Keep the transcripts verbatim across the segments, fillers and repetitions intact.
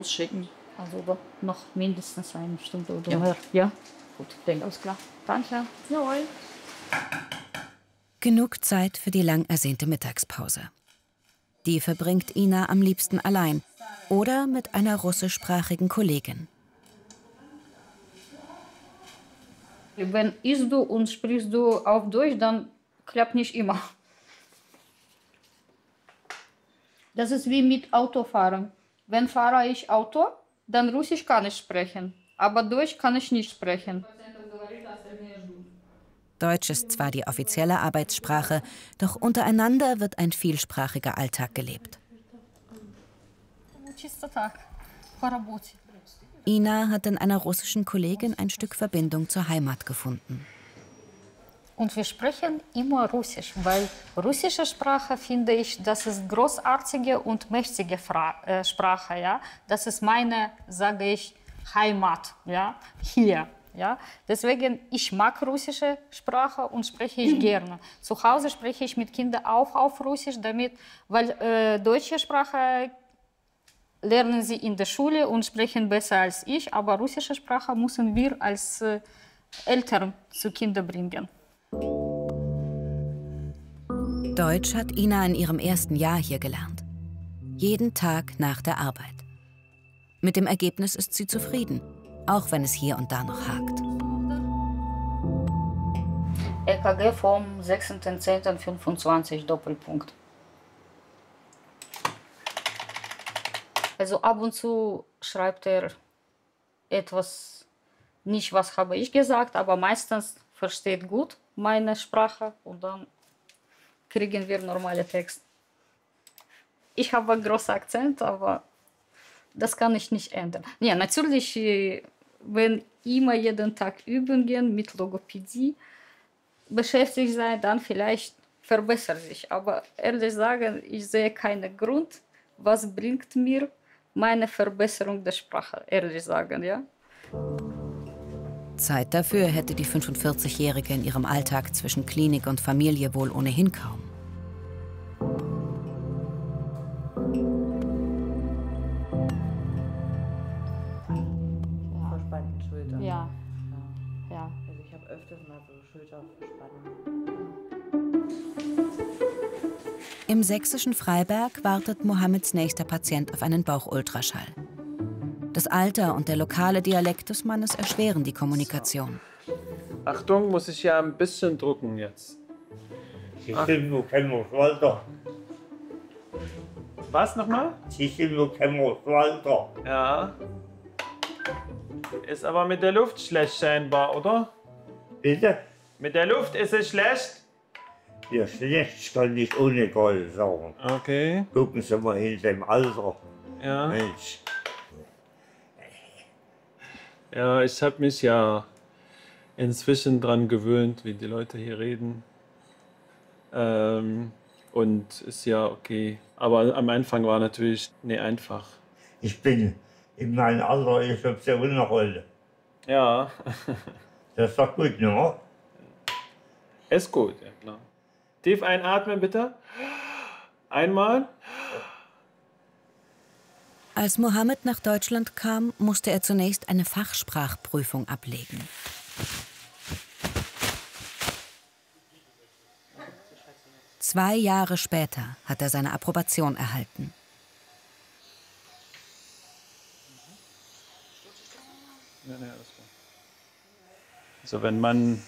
Schicken. Also noch mindestens eine Stunde oder Ja. mehr. Ja, gut, ich denke, alles klar. Danke. Jawohl. Genug Zeit für die lang ersehnte Mittagspause. Die verbringt Ina am liebsten allein oder mit einer russischsprachigen Kollegin. Wenn isst du und sprichst du auf Deutsch, dann klappt nicht immer. Das ist wie mit Autofahren. Wenn fahre ich Auto, dann Russisch kann ich sprechen, aber Deutsch kann ich nicht sprechen. Deutsch ist zwar die offizielle Arbeitssprache, doch untereinander wird ein vielsprachiger Alltag gelebt. Ina hat in einer russischen Kollegin ein Stück Verbindung zur Heimat gefunden. Und wir sprechen immer Russisch, weil russische Sprache, finde ich, das ist großartige und mächtige Fra äh, Sprache. Ja? Das ist meine, sage ich, Heimat, ja? Hier. Ja? Deswegen, ich mag russische Sprache und spreche ich gerne. Zu Hause spreche ich mit Kindern auch auf Russisch, damit, weil äh, deutsche Sprache lernen sie in der Schule und sprechen besser als ich, aber russische Sprache müssen wir als äh, Eltern zu Kindern bringen. Deutsch hat Ina in ihrem ersten Jahr hier gelernt. Jeden Tag nach der Arbeit. Mit dem Ergebnis ist sie zufrieden, auch wenn es hier und da noch hakt. E K G vom sechzehnten zehnten fünfundzwanzig, Doppelpunkt. Also ab und zu schreibt er etwas, nicht was habe ich gesagt, aber meistens versteht gut meine Sprache und dann kriegen wir normale Text. Ich habe einen großen Akzent, aber das kann ich nicht ändern. Ja, natürlich, wenn immer jeden Tag Übungen mit Logopädie beschäftigt sein, dann vielleicht verbessert sich. Aber ehrlich sagen, ich sehe keinen Grund, was bringt mir meine Verbesserung der Sprache, ehrlich sagen, ja. Zeit dafür hätte die fünfundvierzigjährige in ihrem Alltag zwischen Klinik und Familie wohl ohnehin kaum. Verspannten Schultern. Ja. Ja. Also ich habe öfters mal so Schulterverspannungen. Im sächsischen Freiberg wartet Mohammeds nächster Patient auf einen Bauchultraschall. Das Alter und der lokale Dialekt des Mannes erschweren die Kommunikation. Achtung, muss ich ja ein bisschen drucken jetzt. Sie sind nur kein Walter. Was nochmal? Sie sind nur kein Walter. Ja. Ist aber mit der Luft schlecht scheinbar, oder? Bitte? Mit der Luft ist es schlecht? Ja, schlecht kann ich ohne Gold sagen. Okay. Gucken Sie mal in dem Alter. Ja. Mensch. Ja, ich habe mich ja inzwischen dran gewöhnt, wie die Leute hier reden. Ähm, und ist ja okay. Aber am Anfang war natürlich nicht einfach. Ich bin in meinem Alter, ich habe sehr Rolle. Ja. Das ist doch gut, ne? Ist gut, ja klar. Tief einatmen, bitte. Einmal. Als Mohammed nach Deutschland kam, musste er zunächst eine Fachsprachprüfung ablegen. Zwei Jahre später hat er seine Approbation erhalten. Also wenn man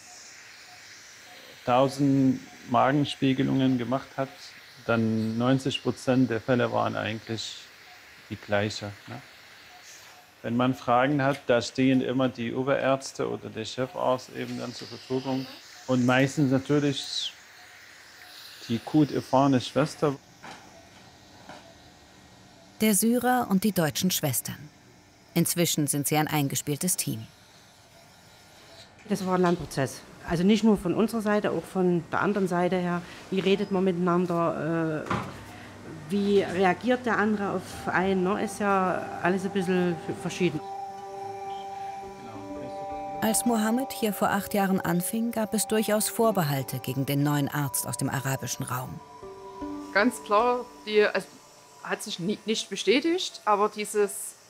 tausend Magenspiegelungen gemacht hat, dann neunzig Prozent der Fälle waren eigentlich die gleiche. Ne? Wenn man Fragen hat, da stehen immer die Oberärzte oder der Chefarzt eben dann zur Verfügung. Und meistens natürlich die gut erfahrene Schwester. Der Syrer und die deutschen Schwestern. Inzwischen sind sie ein eingespieltes Team. Das war ein Lernprozess. Also nicht nur von unserer Seite, auch von der anderen Seite her. Wie redet man miteinander? Äh, wie reagiert der andere auf einen? Ne? Ist ja alles ein bisschen verschieden. Als Mohammed hier vor acht Jahren anfing, gab es durchaus Vorbehalte gegen den neuen Arzt aus dem arabischen Raum. Ganz klar, die also, hat sich nie, nicht bestätigt, aber dieses